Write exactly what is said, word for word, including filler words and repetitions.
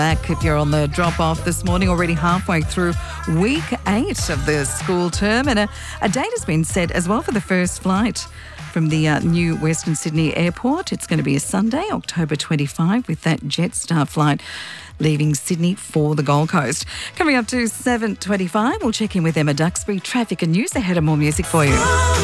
Back if you're on the drop-off this morning, already halfway through week eight of the school term, and a, a date has been set as well for the first flight from the uh, new Western Sydney Airport. It's going to be a Sunday, October twenty-fifth, with that Jetstar flight leaving Sydney for the Gold Coast. Coming up to seven twenty-five, we'll check in with Emma Duxbury. Traffic and news ahead of more music for you.